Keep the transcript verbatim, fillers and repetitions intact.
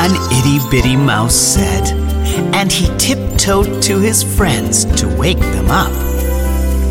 an itty-bitty mouse said, and he tiptoed to his friends to wake them up.